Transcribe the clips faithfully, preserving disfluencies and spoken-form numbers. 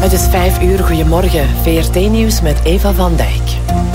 Het is vijf uur, goedemorgen. V R T-nieuws met Eva van Dijk.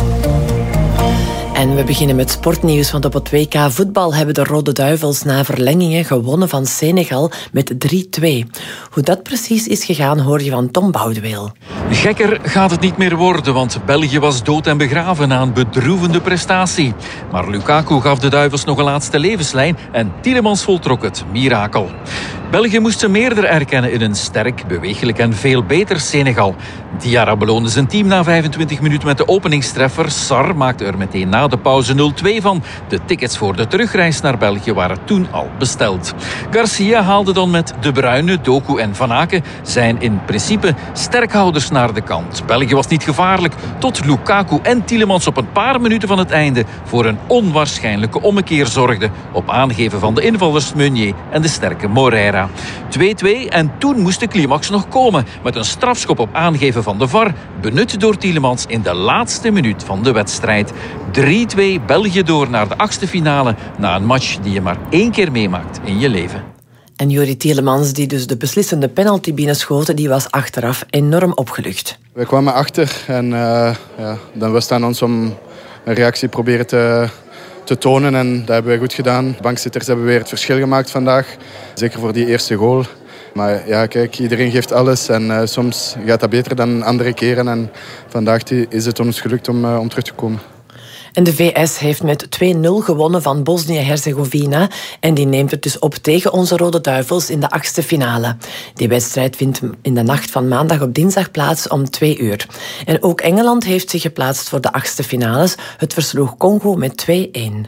En we beginnen met sportnieuws, want op het W K voetbal hebben de Rode Duivels na verlengingen gewonnen van Senegal met drie twee. Hoe dat precies is gegaan, hoor je van Tom Boudeweel. Gekker gaat het niet meer worden, want België was dood en begraven na een bedroevende prestatie. Maar Lukaku gaf de Duivels nog een laatste levenslijn en Tielemans voltrok het mirakel. België moest ze meerder erkennen in een sterk, bewegelijk en veel beter Senegal. Diarra beloonde zijn team na vijfentwintig minuten met de openingstreffer. Sarr maakte er meteen na de pauze nul twee van. De tickets voor de terugreis naar België waren toen al besteld. Garcia haalde dan met De Bruyne, Doku en Van Aken zijn in principe sterkhouders naar de kant. België was niet gevaarlijk tot Lukaku en Tielemans op een paar minuten van het einde voor een onwaarschijnlijke ommekeer zorgden op aangeven van de invallers Meunier en de sterke Moreira. twee twee en toen moest de climax nog komen met een strafschop op aangeven van de V A R, benut door Tielemans in de laatste minuut van de wedstrijd. drie twee België door naar de achtste finale na een match die je maar één keer meemaakt in je leven. En Jori Tielemans, die dus de beslissende penalty binnenschoten, die was achteraf enorm opgelucht. We kwamen achter en uh, ja, dan was het aan ons om een reactie proberen te... te tonen en dat hebben wij goed gedaan. De bankzitters hebben weer het verschil gemaakt vandaag. Zeker voor die eerste goal. Maar ja, kijk, iedereen geeft alles en uh, soms gaat dat beter dan andere keren. En vandaag is het ons gelukt om, uh, om terug te komen. En de V S heeft met twee nul gewonnen van Bosnië-Herzegovina en die neemt het dus op tegen onze Rode Duivels in de achtste finale. Die wedstrijd vindt in de nacht van maandag op dinsdag plaats om twee uur. En ook Engeland heeft zich geplaatst voor de achtste finales. Het versloeg Congo met twee een.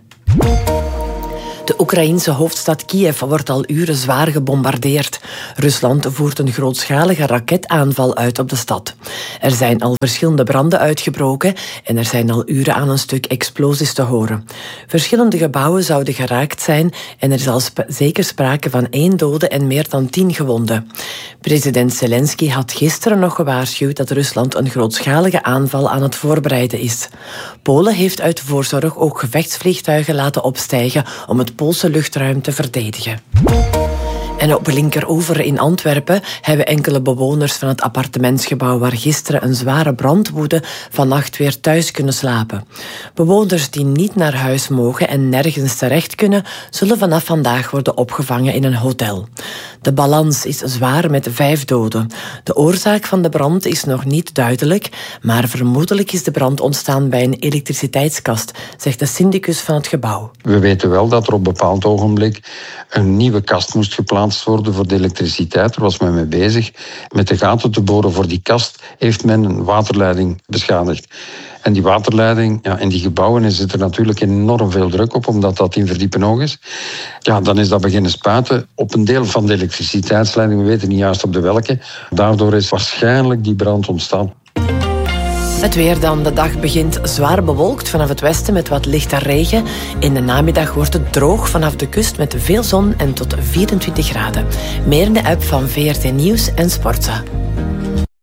De Oekraïense hoofdstad Kiev wordt al uren zwaar gebombardeerd. Rusland voert een grootschalige raketaanval uit op de stad. Er zijn al verschillende branden uitgebroken en er zijn al uren aan een stuk explosies te horen. Verschillende gebouwen zouden geraakt zijn en er is al sp- zeker sprake van één dode en meer dan tien gewonden. President Zelensky had gisteren nog gewaarschuwd dat Rusland een grootschalige aanval aan het voorbereiden is. Polen heeft uit voorzorg ook gevechtsvliegtuigen laten opstijgen om het Poolse luchtruim te verdedigen. En op Linkeroever in Antwerpen hebben enkele bewoners van het appartementsgebouw waar gisteren een zware brand woedde vannacht weer thuis kunnen slapen. Bewoners die niet naar huis mogen en nergens terecht kunnen, zullen vanaf vandaag worden opgevangen in een hotel. De balans is zwaar met vijf doden. De oorzaak van de brand is nog niet duidelijk, maar vermoedelijk is de brand ontstaan bij een elektriciteitskast, zegt de syndicus van het gebouw. We weten wel dat er op een bepaald ogenblik een nieuwe kast moest geplaatst worden voor de elektriciteit. Daar was men mee bezig. Met de gaten te boren voor die kast heeft men een waterleiding beschadigd. En die waterleiding, ja, in die gebouwen zit er natuurlijk enorm veel druk op, omdat dat tien verdiepen hoog is. Ja, dan is dat beginnen spuiten op een deel van de elektriciteitsleiding. We weten niet juist op de welke. Daardoor is waarschijnlijk die brand ontstaan. Het weer dan. De dag begint zwaar bewolkt vanaf het westen met wat lichte regen. In de namiddag wordt het droog vanaf de kust met veel zon en tot vierentwintig graden. Meer in de app van V R T Nieuws en Sportza.